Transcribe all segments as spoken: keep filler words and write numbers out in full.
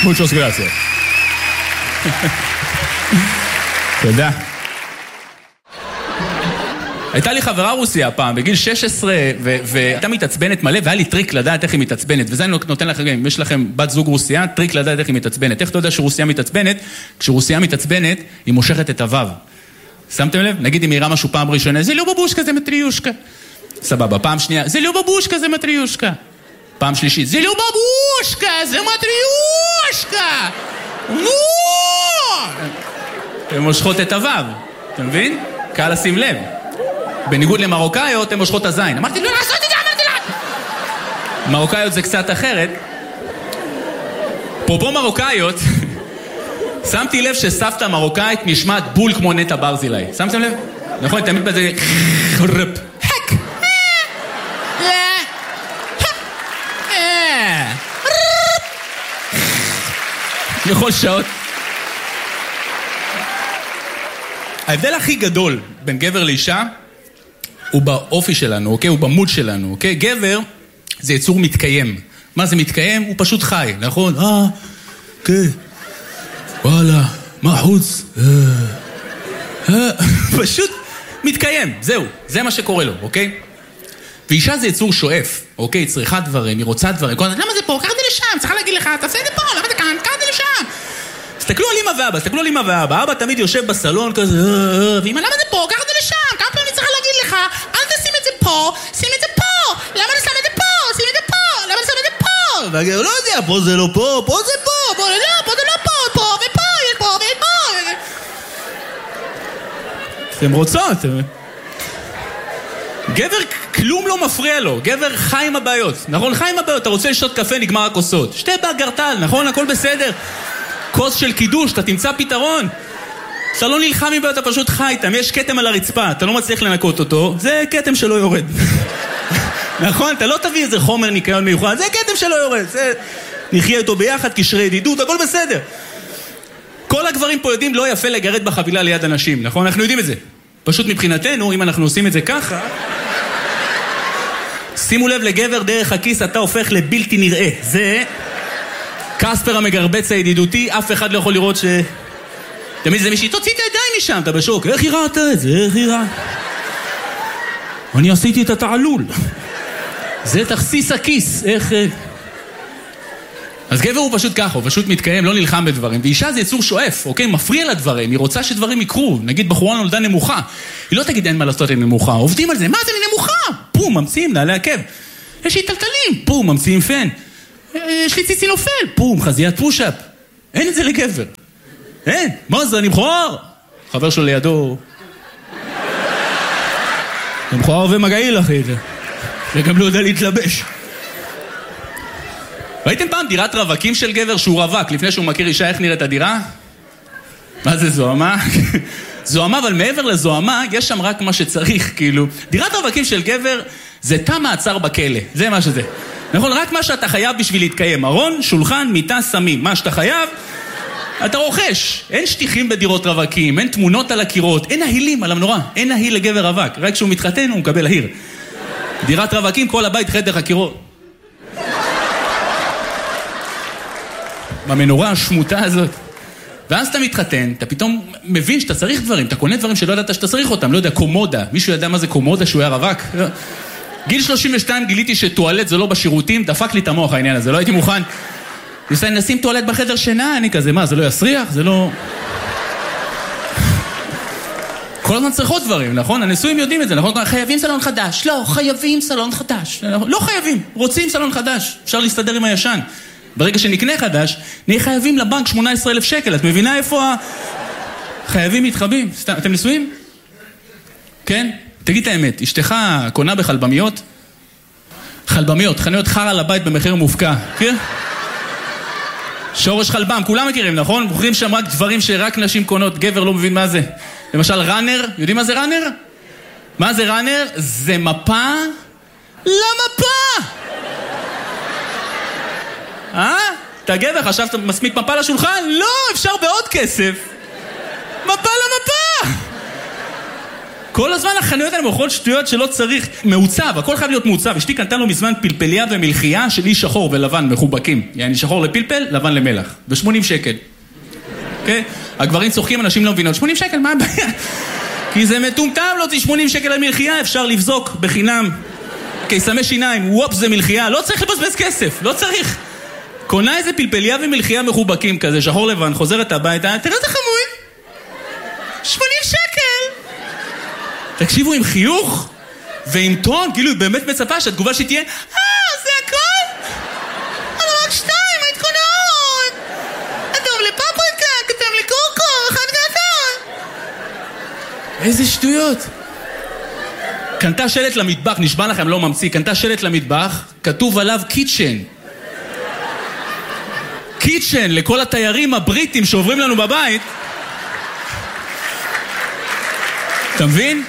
Muchas gracias. תודה. הייתה לי חברה רוסיה פעם, בגיל שש עשרה, והייתה מתעצבנת מלא, והיה לי טריק לדעת איך היא מתעצבנת, וזה אני נותן לכם, אם יש לכם בת זוג רוסיה, טריק לדעת איך היא מתעצבנת. איך אתה יודע שרוסיה מתעצבנת? כשרוסיה מתעצבנת, היא מושכת את הוו. שמתם לב? נגיד אם היא ראה משהו פעם ראשונה, זה לא בבושקה, זה מטריושקה. סבבה, פעם שנייה, זה לא בבושקה, זה מטריושקה. פעם שלישית, זה לא בבושקה, זה מטריושקה. נו! הן מושכות את הוו, אתה מבין? קל לשים לב. בניגוד למרוקאיות, הן מושכות הזין. אמרתי, לא לעשות את זה, אמרתי לה! מרוקאיות זה קצת אחרת. פרופו מרוקאיות, שמתי לב שסבתא מרוקאית נשמעת בול כמו נטע ברזילי. שמתם לב? נכון, תמיד בזה... הק! יכול שעות. ההבדל הכי גדול בין גבר לאישה הוא באופי שלנו, אוקיי? הוא במוד שלנו, אוקיי? גבר זה יצור מתקיים. מה זה מתקיים? הוא פשוט חי, נכון? אה, כן. וואלה, מה חוץ? אה, אה, פשוט מתקיים, זהו. זה מה שקורה לו, אוקיי? ואישה זה יצור שואף, אוקיי? צריכה דברים, היא רוצה דברים. למה זה פה? קח את זה לשם, צריכה להגיד לך, תעשה את זה פה, למה זה כאן? קח את זה לשם. תסתכלו על אמא ואבא, תסתכלו על אמא ואבא. אבא תמיד יושב בסלון כזה, ואמא, למה זה פה? קח את זה לשם. כמה פעמים אני צריכה להגיד לך, אל תשים את זה פה, שים את זה פה. למה אני שם את זה פה? שים את זה פה. למה אני שם את זה פה? ואני לא יודע, פה זה לא פה, פה זה פה, פה לא, פה זה לא פה, פה ופה, יש פה ויש פה. אתם רוצות? גבר כלום לא מפריע לו, גבר חי עם הבעיות, נכון? חי עם הבעיות, אתה רוצה לשתות קפה, נגמר הכוסות. שתי באגרטל, נכון? הכל בסדר. כוס של קידוש, אתה תמצא פתרון. אתה לא נלחם עם בעיות, אתה פשוט חי איתם. יש קטם על הרצפה, אתה לא מצליח לנקות אותו, זה קטם שלא יורד. נכון? אתה לא תביא איזה חומר ניקיון מיוחד, זה קטם שלא יורד. זה... נחיה איתו ביחד, קשרי ידידות, הכל בסדר. כל הגברים פה יודעים לא יפה לגרד בחבילה ליד אנשים, נכון? אנחנו יודעים את זה. פשוט מבחינתנו, אם אנחנו עושים את זה ככה, שימו לב לגבר דרך הכיס, אתה הופך לבלתי נראה. זה קספר המגרבץ הידידותי, אף אחד לא יכול לראות ש... תמיד זה מישהי, תוציא את הידיים משם, אתה בשוק. איך היא ראתה את זה? איך היא ראה? אני עשיתי את התעלול. זה תכסיס הכיס. איך... אז גבר הוא פשוט ככה, הוא פשוט מתקיים, לא נלחם בדברים. ואישה זה יצור שואף, אוקיי? מפריע לדברים, היא רוצה שדברים יקרו. נגיד בחורה נולדה נמוכה. היא לא תגיד אין מה לעשות עם נמוכה. עובדים על זה, מה זה נמוכה? פום, ממציאים, נעלי עקב. יש לי טלטלים, פום, ממציאים פן. יש לי ציצי נופל, פום, חזיית פושאפ. אין את זה לגבר. אין, מה זה, אני מכוער? חבר שלו לידו. אני מכוער ומגעיל, אחי. וגם לא יודע להתלבש. ראיתם פעם דירת רווקים של גבר שהוא רווק, לפני שהוא מכיר אישה, איך נראית הדירה? מה זה זוהמה? זוהמה, אבל מעבר לזוהמה, יש שם רק מה שצריך, כאילו. דירת רווקים של גבר זה תא מעצר בכלא, זה מה שזה. נכון, רק מה שאתה חייב בשביל להתקיים. ארון, שולחן, מיטה, סמים. מה שאתה חייב, אתה רוכש. אין שטיחים בדירות רווקים, אין תמונות על הקירות, אין נהילים על המנורה, אין נהיל לגבר רווק. רק כשהוא מתחתן הוא מקבל להיר. דירת רווקים, כל הבית חדר הקירות. במנורה השמוטה הזאת. ואז אתה מתחתן, אתה פתאום מבין שאתה צריך דברים, אתה קונה דברים שלא ידעת שאתה צריך אותם, לא יודע, קומודה. מישהו ידע מה זה קומודה שהוא היה רווק? גיל שלושים ושתיים גיליתי שטואלט זה לא בשירותים, דפק לי את המוח העניין הזה, לא הייתי מוכן. נשים טואלט בחדר שינה, אני כזה, מה, זה לא יסריח? זה לא... כל הזמן צריכות דברים, נכון? הנשואים יודעים את זה, נכון? חייבים סלון חדש. לא, חייבים סלון חדש. לא חייבים, רוצים סלון חדש. אפשר להסתדר עם הישן. ברגע שנקנה חדש, נהיה חייבים לבנק שמונה עשרה אלף שקל. את מבינה איפה ה... חייבים מתחבים. סתם, אתם נשואים? כן? תגיד את האמת, אשתך קונה בחלבמיות? חלבמיות, חנויות חרא לבית במחיר מופקע. כן? שורש חלבם, כולם מכירים, נכון? מוכרים שם רק דברים שרק נשים קונות, גבר לא מבין מה זה. למשל ראנר, יודעים מה זה ראנר? מה זה ראנר? זה מפה למפה! אה? אתה גבר, חשבת מסמיק מפה לשולחן? לא, אפשר בעוד כסף. מפה למפה! כל הזמן החנויות האלה מוכרות שטויות שלא צריך מעוצב, הכל חייב להיות מעוצב. אשתי קנתה לו מזמן פלפליה ומלחייה של אי שחור ולבן מחובקים. יעני שחור לפלפל, לבן למלח. ב-שמונים שקל. אוקיי? הגברים צוחקים, אנשים לא מבינות. שמונים שקל, מה הבעיה? כי זה מטומטם, לא תשע שמונים שקל על מלחייה, אפשר לבזוק בחינם. קיסמי שיניים, וופ, זה מלחייה. לא צריך לבזבז כסף, לא צריך. קונה איזה פלפליה ומלחייה מחובקים כזה, שחור לבן, חוזרת הביתה, תראה זה חמוד. שמונים שקל. תקשיבו עם חיוך ועם טון, כאילו היא באמת מצפה שהתגובה שתהיה, אה, זה הכל? אבל רק שתיים, היית קונה עוד. אדום לפפריקה, כתב לי קורקור, אחד גדול. איזה שטויות. קנתה שלט למטבח, נשבע לכם, לא ממציא, קנתה שלט למטבח, כתוב עליו קיצ'ן. קיצ'ן, לכל התיירים הבריטים שעוברים לנו בבית. אתה מבין?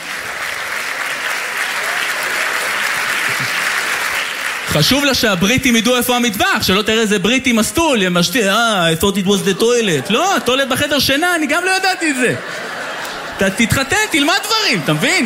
חשוב לה שהבריטים ידעו איפה המטבח, שלא תראה איזה בריטי מסטול, ימשתי, אה, I thought it was the toilet. לא, הטולט בחדר שינה, אני גם לא ידעתי את זה. אתה תתחתן, תלמד דברים, אתה מבין?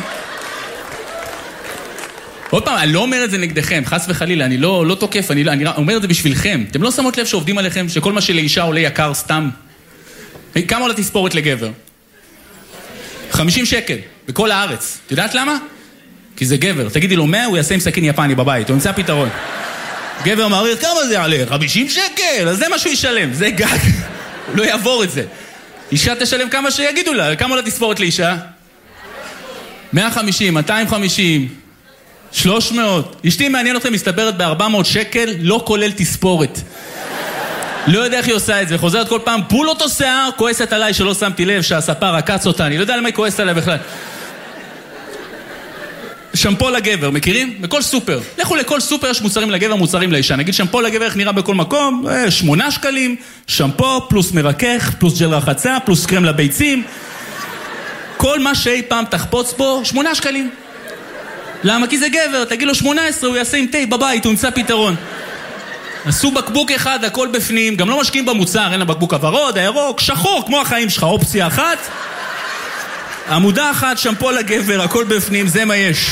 עוד פעם, אני לא אומר את זה נגדכם, חס וחלילה, אני לא, לא תוקף, אני, לא, אני אומר את זה בשבילכם. אתם לא שמות לב שעובדים עליכם, שכל מה שלאישה עולה יקר סתם? כמה עולה תספורת לגבר? חמישים שקל, בכל הארץ. את יודעת למה? כי זה גבר. תגידי לו מאה, הוא יעשה עם סכין יפני בבית, הוא ימצא פתרון. גבר מעריך, כמה זה יעלה? חמישים שקל, אז זה מה שהוא ישלם, זה גג. הוא לא יעבור את זה. אישה תשלם כמה שיגידו לה, כמה עולה תספורת לאישה? מאה וחמישים, מאתיים וחמישים, שלוש מאות. אשתי מעניין אתכם, מסתברת ב-ארבע מאות שקל, לא כולל תספורת. לא יודע איך היא עושה את זה, חוזרת כל פעם, פול אותו שיער, כועסת עליי שלא שמתי לב שהספר עקץ אותה, אני לא יודע למה היא כועסת עליי בכלל. שמפו לגבר, מכירים? בכל סופר. לכו לכל סופר, יש מוצרים לגבר, מוצרים לאישה. נגיד שמפו לגבר, איך נראה בכל מקום? שמונה שקלים, שמפו, פלוס מרכך, פלוס ג'ל רחצה, פלוס קרם לביצים. כל מה שאי פעם תחפוץ בו, שמונה שקלים. למה? כי זה גבר, תגיד לו שמונה עשרה, הוא יעשה עם תה בבית, הוא ימצא פתרון. עשו בקבוק אחד, הכל בפנים, גם לא משקיעים במוצר, אין הבקבוק הוורוד, הירוק, שחור, כמו החיים שלך, אופציה אחת. עמודה אחת, שמפו לגבר, הכל בפנים, זה מה יש.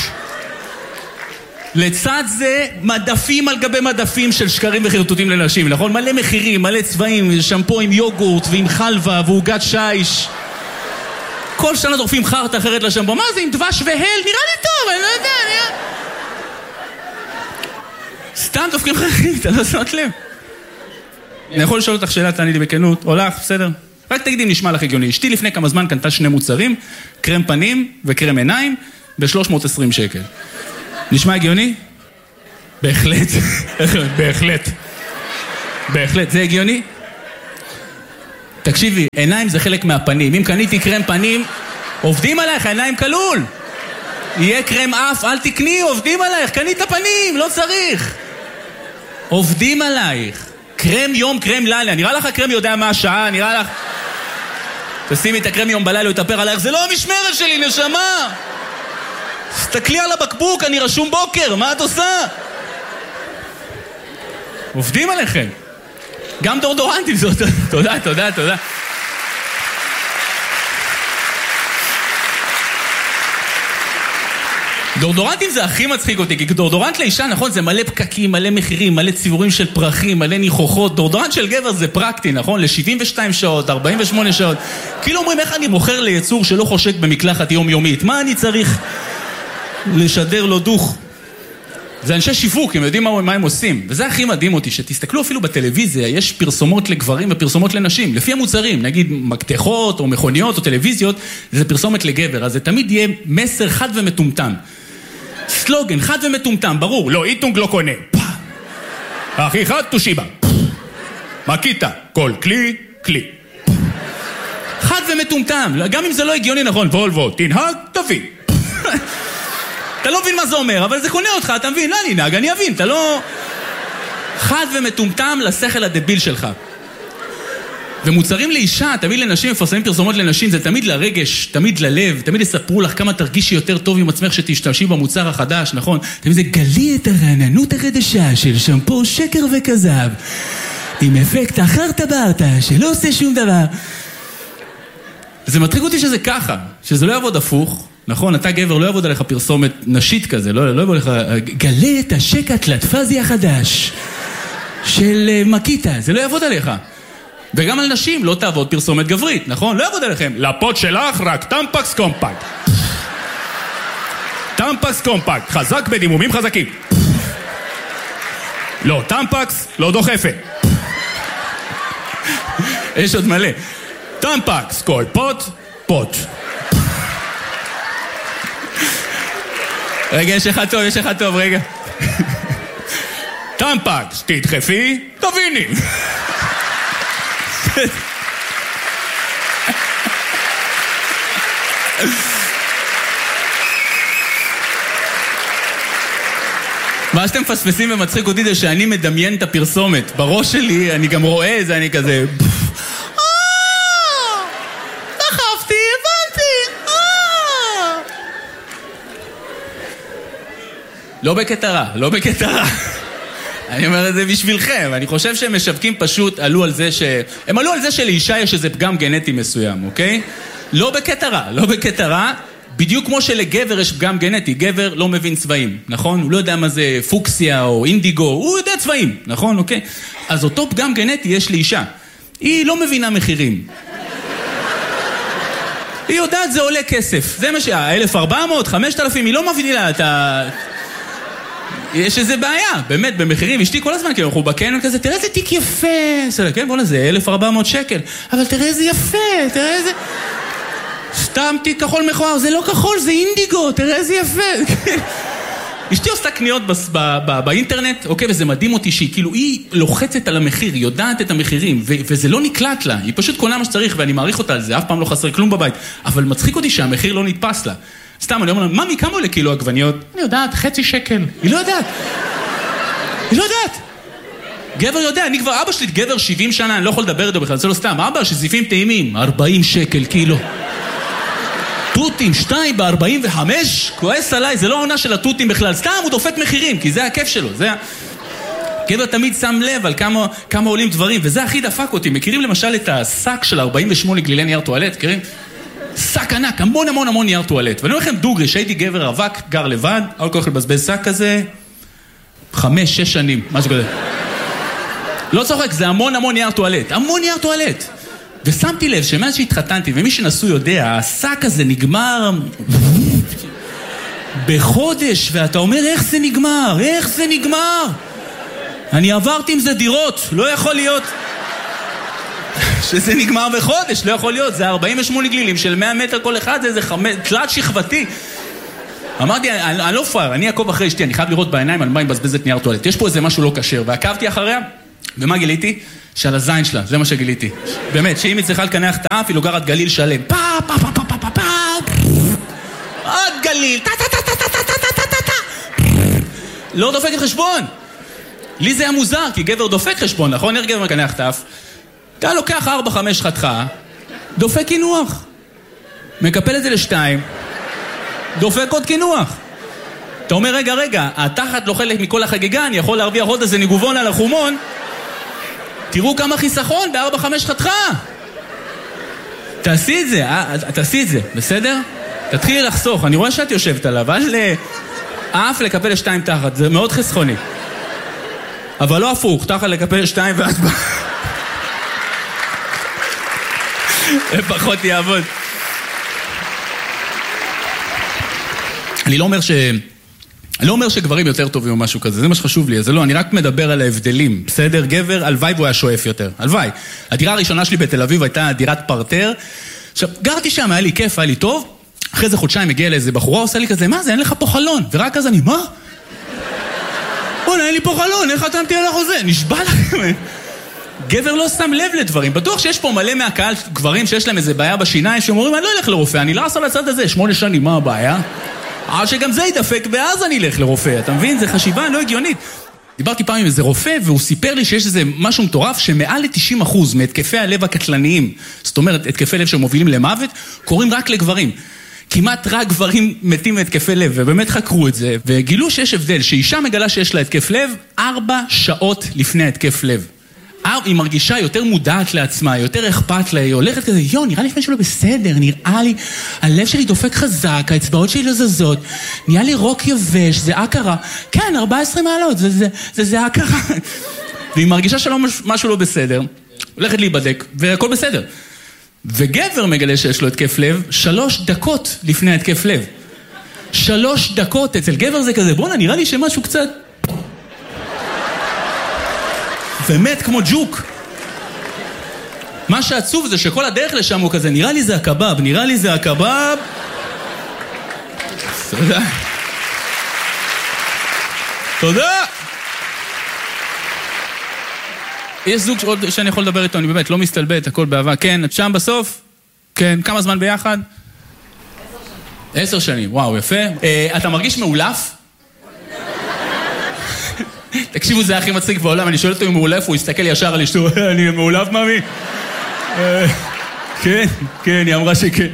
לצד זה, מדפים על גבי מדפים של שקרים וחרטוטים לנשים, נכון? מלא מחירים, מלא צבעים, שמפו עם יוגורט ועם חלבה ועוגת שיש. כל שנה דורפים חרטה אחרת לשמפו, מה זה עם דבש והל? נראה לי טוב, אני לא יודע, נראה... סתם דופקים חרכים, אתה לא שמת לב. אני יכול לשאול אותך שאלה, תעני לי בכנות, או לך, בסדר? רק תגידי אם נשמע לך הגיוני. אשתי לפני כמה זמן קנתה שני מוצרים, קרם פנים וקרם עיניים, ב-שלוש מאות ועשרים שקל. נשמע הגיוני? בהחלט. בהחלט. בהחלט. זה הגיוני? תקשיבי, עיניים זה חלק מהפנים. אם קניתי קרם פנים, עובדים עלייך, העיניים כלול. יהיה קרם אף, אל תקני, עובדים עלייך, קנית פנים, לא צריך. עובדים עלייך. קרם יום, קרם לילה, נראה לך הקרם יודע מה השעה, נראה לך... תשימי את הקרם יום בלילה, הוא יתאפר עלייך, זה לא המשמרת שלי, נשמה! תסתכלי על הבקבוק, אני רשום בוקר, מה את עושה? עובדים עליכם. גם דורדורנטים זאת, תודה, תודה, תודה. דורדורנטים זה הכי מצחיק אותי, כי דורדורנט לאישה, נכון, זה מלא פקקים, מלא מחירים, מלא ציבורים של פרחים, מלא ניחוחות. דורדורנט של גבר זה פרקטי, נכון? ל-שבעים ושתיים שעות, ארבעים ושמונה שעות. כאילו אומרים, איך אני מוכר ליצור שלא חושק במקלחת יומיומית? מה אני צריך לשדר לו דוך? זה אנשי שיווק, הם יודעים מה, מה הם עושים. וזה הכי מדהים אותי, שתסתכלו אפילו בטלוויזיה, יש פרסומות לגברים ופרסומות לנשים, לפי המוצרים, נגיד מקתחות או מכוניות או טלוויזיות, זה פרסומת לגבר, אז זה תמיד יהיה מסר חד ומטומטם. סלוגן, חד ומטומטם, ברור, לא, איטונג לא קונה. הכי חד, תושיבה. מקיטה, כל כלי, כלי. חד ומטומטם, גם אם זה לא הגיוני, נכון, וולבו, תנהג, תביא. אתה לא מבין מה זה אומר, אבל זה קונה אותך, אתה מבין? לא, אני נהג, אני אבין, אתה לא... חד ומטומטם לשכל הדביל שלך. ומוצרים לאישה, תמיד לנשים, מפרסמים פרסומות לנשים, זה תמיד לרגש, תמיד ללב, תמיד יספרו לך כמה תרגישי יותר טוב עם עצמך שתשתמשי במוצר החדש, נכון? תמיד זה גלי את הרעננות החדשה של שמפו שקר וכזב, עם אפקט אחר טברתה שלא עושה שום דבר. זה מטריק אותי שזה ככה, שזה לא יעבוד הפוך, נכון, אתה גבר, לא יעבוד עליך פרסומת נשית כזה, לא, לא יעבוד עליך, גלה את השק הטלטפזי החדש של מקיטה, זה לא יעבוד עליך. וגם על נשים לא תעבוד פרסומת גברית, נכון? לא יעבוד עליכם. לפוד שלך רק טמפקס קומפקט. טמפקס קומפקט, חזק בדימומים חזקים. לא, טמפקס לא דוחפת. יש עוד מלא. טמפקס, כל פוט, פוט. רגע, יש אחד טוב, יש אחד טוב, רגע. טמפקס, תדחפי, תביני. מה שאתם מפספסים ומצחיק אותי זה שאני מדמיין את הפרסומת. בראש שלי אני גם רואה את זה, אני כזה... דחפתי, הבנתי. לא בקטע רע, לא בקטע רע. אני אומר את זה בשבילכם. אני חושב שהם משווקים פשוט עלו על זה ש... הם עלו על זה שלאישה יש איזה פגם גנטי מסוים, אוקיי? לא בקטע רע, לא בקטע רע. בדיוק כמו שלגבר יש פגם גנטי, גבר לא מבין צבעים, נכון? הוא לא יודע מה זה פוקסיה או אינדיגו, הוא יודע צבעים, נכון? אוקיי? אז אותו פגם גנטי יש לאישה. היא לא מבינה מחירים. היא יודעת זה עולה כסף. זה מה שה... אלף וארבע מאות, חמשת אלפים, היא לא מבינה את ה... יש איזה בעיה, באמת, במחירים. אשתי כל הזמן, כי אנחנו בקניון כזה, תראה איזה תיק יפה. כן, בוא לזה, אלף וארבע מאות שקל. אבל תראה איזה יפה, תראה איזה... סתם תיק כחול מכוער, זה לא כחול, זה אינדיגו, תראה איזה יפה. אשתי עושה קניות באינטרנט, אוקיי, וזה מדהים אותי שהיא, כאילו, היא לוחצת על המחיר, היא יודעת את המחירים, וזה לא נקלט לה, היא פשוט קונה מה שצריך, ואני מעריך אותה על זה, אף פעם לא חסר כלום בבית, אבל מצחיק אותי שהמחיר לא נתפס לה. סתם, אני אומר לה, ממי, כמה עולה קילו עגבניות? אני יודעת, חצי שקל. היא לא יודעת. היא לא יודעת. גבר יודע, אני כבר, אבא שלי גבר שבעים שנה, אני לא יכול לדבר איתו בכלל, זה לא סתם, אבא שזיפים טעימים, ארבעים שקל קילו. טוטים, שתיים ב-ארבעים וחמש, כועס עליי, זה לא העונה של הטוטים בכלל, סתם הוא דופק מחירים, כי זה הכיף שלו, זה... גבר תמיד שם לב על כמה, כמה עולים דברים, וזה הכי דפק אותי. מכירים למשל את השק של ארבעים ושמונה גלילי נייר טואלט, מכירים? שק ענק, המון המון המון נייר טואלט. ואני אומר לכם דוגרי, שהייתי גבר רווק, גר לבד, עוד כל כך לבזבז שק כזה, חמש, שש שנים, משהו כזה. לא צוחק, זה המון המון נייר טואלט, המון נייר טואלט. ושמתי לב שמאז שהתחתנתי, ומי שנסו יודע, השק הזה נגמר בחודש, ואתה אומר, איך זה נגמר? איך זה נגמר? אני עברתי עם זה דירות, לא יכול להיות שזה נגמר בחודש, לא יכול להיות, זה ארבעים ושמונה גלילים של מאה מטר כל אחד, זה איזה חמש, תלת שכבתי. אמרתי, אני, אני לא פאר, אני אעקוב אחרי אשתי, אני חייב לראות בעיניים על מה היא מבזבזת נייר טואלט. יש פה איזה משהו לא קשר, ועקבתי אחריה, ומה גיליתי? שעל הזין שלה, זה מה שגיליתי. באמת, שאם היא צריכה לקנח את האף, היא לוגרת גליל שלם. פה, פה, פה, פה, פה, פה, פה, עוד גליל, טה, טה, טה, טה, טה, טה, טה, טה, טה. לא דופקת חשבון. לי זה היה מוזר, כי גבר דופק חשבון, נכון? איך גבר מקנח את האף? אתה לוקח ארבע, חמש חתכה, דופק כינוח. מקפל את זה לשתיים, דופק עוד כינוח. אתה אומר, רגע, רגע, התחת לא חלק מכל החגיגה, אני יכול להרוויח עוד איזה ניגובון על החומון. תראו כמה חיסכון בארבע חמש חתכה. תעשי את זה, אה, תעשי את זה, בסדר? תתחילי לחסוך, אני רואה שאת יושבת עליו, אל אף לקפל לשתיים תחת, זה מאוד חסכוני. אבל לא הפוך, תחת לקפל לשתיים ואת בא... לפחות יעבוד. אני לא אומר ש... אני לא אומר שגברים יותר טובים או משהו כזה, זה מה שחשוב לי, זה לא, אני רק מדבר על ההבדלים, בסדר? גבר, הלוואי והוא היה שואף יותר, הלוואי. הדירה הראשונה שלי בתל אביב הייתה דירת פרטר, עכשיו, גרתי שם, היה לי כיף, היה לי טוב, אחרי זה חודשיים הגיע לאיזה בחורה, עושה לי כזה, מה זה, אין לך פה חלון, ורק אז אני, מה? בוא'נה, אין לי פה חלון, איך חתמתי על החוזה? נשבע לכם. גבר לא שם לב לדברים, בטוח שיש פה מלא מהקהל גברים שיש להם איזה בעיה בשיניים, שאומרים, אני לא אלך לרופא, אני לא אעשה לצד הזה, שמונה שנים, מה הבעיה? עד שגם זה ידפק, ואז אני אלך לרופא, אתה מבין? זה חשיבה לא הגיונית. דיברתי פעם עם איזה רופא, והוא סיפר לי שיש איזה משהו מטורף, שמעל ל-תשעים אחוז מהתקפי הלב הקטלניים, זאת אומרת, התקפי לב שמובילים למוות, קורים רק לגברים. כמעט רק גברים מתים מהתקפי לב, ובאמת חקרו את זה, וגילו שיש הבדל, שאישה מגלה שיש לה התקף לב, ארבע שעות לפני התקף לב. היא מרגישה יותר מודעת לעצמה, יותר אכפת לה, היא הולכת כזה, יו, נראה לי לפני שלא בסדר, נראה לי, הלב שלי דופק חזק, האצבעות שלי לא זזות, נראה לי רוק יבש, זה הכרה. כן, ארבע עשרה מעלות, זה, זה, זה, זה הכרה. והיא מרגישה שלא משהו לא בסדר, הולכת להיבדק, והכל בסדר. וגבר מגלה שיש לו התקף לב, שלוש דקות לפני התקף לב. שלוש דקות, אצל גבר זה כזה, בוא'נה, נראה לי שמשהו קצת... ומת כמו ג'וק. מה שעצוב זה שכל הדרך לשם הוא כזה, נראה לי זה הקבב, נראה לי זה הקבב. תודה. תודה. יש זוג עוד שאני יכול לדבר איתו, אני באמת לא מסתלבט, הכל באהבה. כן, את שם בסוף? כן, כמה זמן ביחד? עשר שנים. עשר שנים, וואו, יפה. אתה מרגיש מאולף? תקשיבו, זה הכי מצחיק בעולם, אני שואל אותו אם הוא מאולף, הוא יסתכל ישר על אשתו, אני מאולף, מאמי? כן, כן, היא אמרה שכן.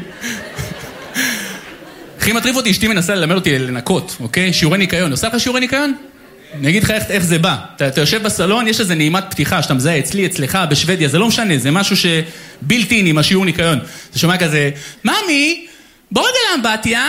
הכי מטריף אותי, אשתי מנסה ללמד אותי לנקות, אוקיי? שיעורי ניקיון. עושה לך שיעורי ניקיון? אני אגיד לך איך זה בא. אתה יושב בסלון, יש איזה נעימת פתיחה, שאתה מזהה אצלי, אצלך, בשוודיה, זה לא משנה, זה משהו שבלתי עם השיעור ניקיון. אתה שומע כזה, מאמי, בוא רגע לאמבטיה.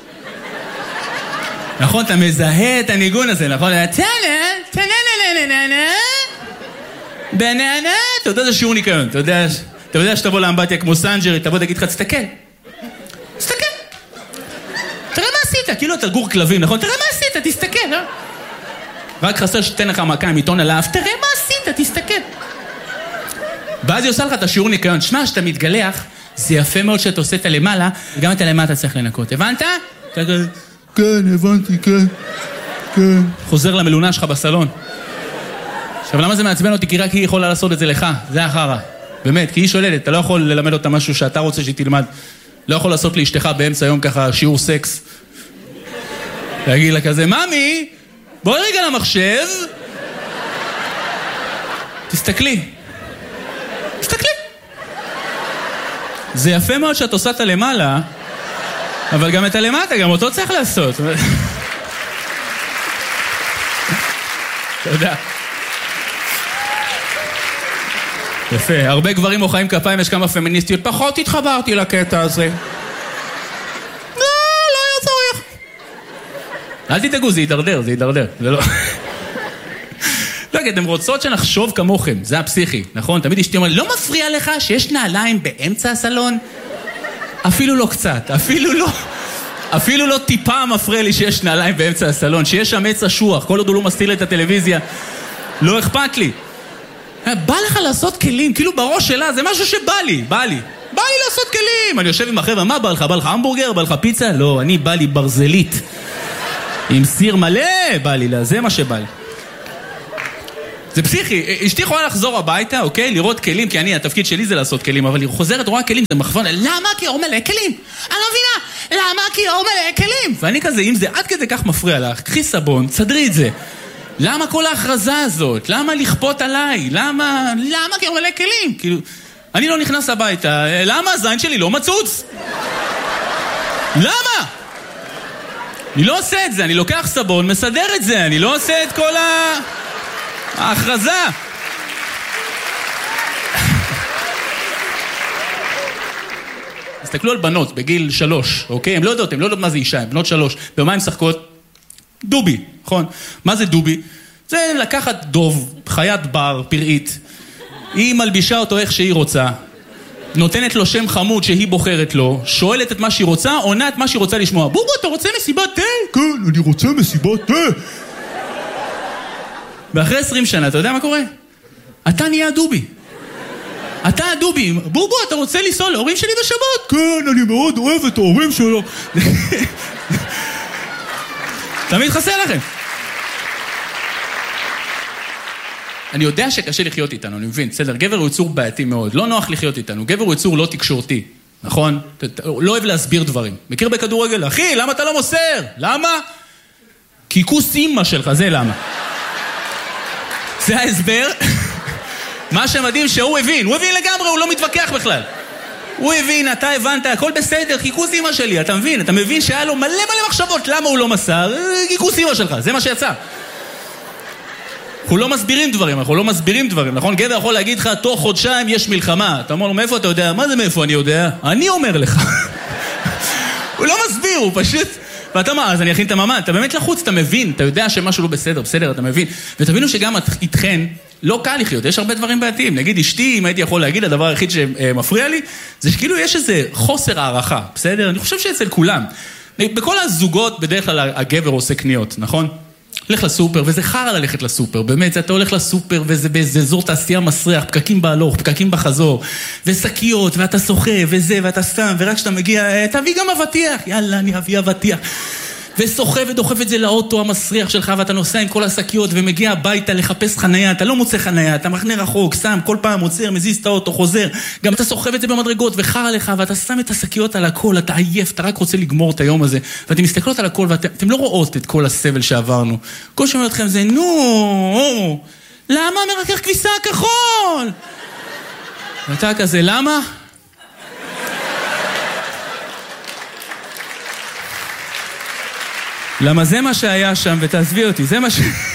נכון, אתה מזהה את הניגון הזה, נכון? תנה, תנה, ננה, ננה, ננה. בננה, אתה יודע זה שיעור ניקיון, אתה יודע, אתה יודע שתבוא לאמבטיה כמו סנג'רי, תבוא תגיד לך, תסתכל. תסתכל. תראה מה עשית, כאילו אתה גור כלבים, נכון? תראה מה עשית, תסתכל, אה? רק חסר שתן לך מכה עם עיתון עליו, תראה מה עשית, תסתכל. ואז היא עושה לך את השיעור ניקיון. שמע, שאתה מתגלח, זה יפה מאוד שאתה עושה את הלמעלה, וגם את הלמטה צריך לנקות. הבנת? כן, הבנתי, כן, כן. חוזר למלונה שלך בסלון. עכשיו, למה זה מעצבן אותי? כי רק היא יכולה לעשות את זה לך. זה החרה. באמת, כי היא שולדת. אתה לא יכול ללמד אותה משהו שאתה רוצה שהיא תלמד. לא יכול לעשות לאשתך באמצע היום ככה שיעור סקס. להגיד לה כזה, ממי, בואי רגע למחשב. תסתכלי. תסתכלי. זה יפה מאוד שאת עושה את הלמעלה, אבל גם את הלמטה, גם אותו צריך לעשות. תודה. יפה, הרבה גברים מוחאים כפיים, יש כמה פמיניסטיות, פחות התחברתי לקטע הזה. לא, לא היה צריך. אל תדאגו, זה ידרדר, זה ידרדר, זה לא... לא, כי אתם רוצות שנחשוב כמוכם, זה הפסיכי, נכון? תמיד אשתי אומרת, לא מפריע לך שיש נעליים באמצע הסלון? אפילו לא קצת, אפילו לא... אפילו לא טיפה מפריע לי שיש נעליים באמצע הסלון, שיש שם עץ אשוח, כל עוד הוא לא מסתיר את הטלוויזיה, לא אכפת לי. בא לך לעשות כלים, כאילו בראש שלה, זה משהו שבא לי, בא לי. בא לי לעשות כלים. אני יושב עם החבר'ה, מה בא לך? בא לך המבורגר? בא לך פיצה? לא, אני בא לי ברזלית. עם סיר מלא, בא לי לה, זה מה שבא לי. זה פסיכי, אשתי יכולה לחזור הביתה, אוקיי? לראות כלים, כי אני, התפקיד שלי זה לעשות כלים, אבל היא חוזרת, רואה כלים, זה מחוון, למה? כי אור מלא כלים. אני לא מבינה, למה? כי אור מלא כלים. ואני כזה, אם זה עד כדי כך מפריע לך, קחי סבון, תסדרי את זה. למה כל ההכרזה הזאת? למה לכפות עליי? למה? למה? כי אור מלא כלים. כאילו, אני לא נכנס הביתה, למה הזין שלי לא מצוץ? למה? אני לא עושה את זה, אני לוקח סבון, מסדר את זה, אני לא עושה את כל ה... ההכרזה. תסתכלו על בנות בגיל שלוש, אוקיי? הם לא יודעות, הם לא יודעות מה זה אישה, הם בנות שלוש. במה הם משחקות? דובי, נכון? מה זה דובי? זה לקחת דוב, חיית בר, פראית. היא מלבישה אותו איך שהיא רוצה, נותנת לו שם חמוד שהיא בוחרת לו, שואלת את מה שהיא רוצה, עונה את מה שהיא רוצה לשמוע. בובו, אתה רוצה מסיבת תה? כן, אני רוצה מסיבת תה. ואחרי עשרים שנה, אתה יודע מה קורה? אתה נהיה הדובי. אתה הדובי. בובו, אתה רוצה לנסוע להורים שלי בשבת? כן, אני מאוד אוהב את ההורים שלו. תמיד חסר לכם. אני יודע שקשה לחיות איתנו, אני מבין. בסדר, גבר הוא יצור בעייתי מאוד. לא נוח לחיות איתנו. גבר הוא יצור לא תקשורתי. נכון? לא אוהב להסביר דברים. מכיר בכדורגל? אחי, למה אתה לא מוסר? למה? כי כוס אימא שלך, זה למה. זה ההסבר. מה שמדהים שהוא הבין, הוא הבין לגמרי, הוא לא מתווכח בכלל. הוא הבין, אתה הבנת, הכל בסדר, כיכוס אמא שלי, אתה מבין? אתה מבין שהיה לו מלא מלא מחשבות, למה הוא לא מסר? כיכוס אמא שלך, זה מה שיצא. אנחנו לא מסבירים דברים, אנחנו לא מסבירים דברים, נכון? גבר יכול להגיד לך, תוך חודשיים יש מלחמה. אתה אומר לו, מאיפה אתה יודע? מה זה מאיפה אני יודע? אני אומר לך. הוא לא מסביר, הוא פשוט... ואתה אומר, אז אני אכין את המאמן, אתה באמת לחוץ, אתה מבין, אתה יודע שמשהו לא בסדר, בסדר, אתה מבין. ותבינו שגם איתכן, לא קל לחיות, יש הרבה דברים בעייתיים. נגיד, אשתי, אם הייתי יכול להגיד, הדבר היחיד שמפריע לי, זה שכאילו יש איזה חוסר הערכה, בסדר? אני חושב שאצל כולם. בכל הזוגות, בדרך כלל הגבר עושה קניות, נכון? הולך לסופר, וזה חרא ללכת לסופר, באמת, אתה הולך לסופר, וזה באיזה אזור תעשייה מסריח, פקקים בהלוך, פקקים בחזור, וסקיות, ואתה שוחה, וזה, ואתה סתם, ורק כשאתה מגיע, תביא גם אבטיח, יאללה, אני אביא אבטיח. ושוחה ודוחף את זה לאוטו המסריח שלך, ואתה נוסע עם כל השקיות, ומגיע הביתה לחפש חנייה, אתה לא מוצא חנייה, אתה מחנה רחוק, שם, כל פעם עוצר, מזיז את האוטו, חוזר, גם אתה סוחב את זה במדרגות, וחרא לך, ואתה שם את השקיות על הכל, אתה עייף, אתה רק רוצה לגמור את היום הזה, ואתם מסתכלות על הכל, ואתם לא רואות את כל הסבל שעברנו. כל שאומר אתכם זה, נו, למה מרכך כביסה כחול? ואתה כזה, למה? למה זה מה שהיה שם, ותעזבי אותי, זה מה ש...